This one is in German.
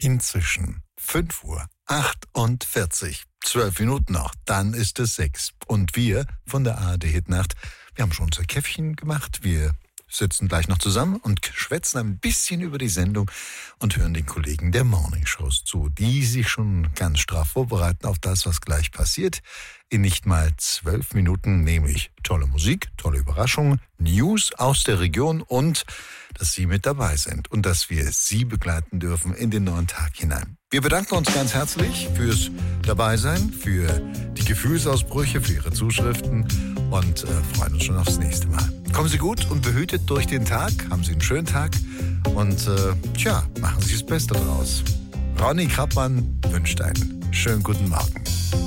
Inzwischen 5:48 Uhr. 12 Minuten noch, dann ist es 6. Und wir von der ARD Hitnacht, wir haben schon unser Käffchen gemacht. Wir sitzen gleich noch zusammen und schwätzen ein bisschen über die Sendung und hören den Kollegen der Morningshows zu, die sich schon ganz straff vorbereiten auf das, was gleich passiert. In nicht mal 12 Minuten, nämlich tolle Musik, tolle Überraschungen, News aus der Region und dass Sie mit dabei sind und dass wir Sie begleiten dürfen in den neuen Tag hinein. Wir bedanken uns ganz herzlich fürs Dabeisein, für die Gefühlsausbrüche, für Ihre Zuschriften und freuen uns schon aufs nächste Mal. Kommen Sie gut und behütet durch den Tag, haben Sie einen schönen Tag und machen Sie das Beste draus. Ronny Krappmann wünscht einen schönen guten Morgen.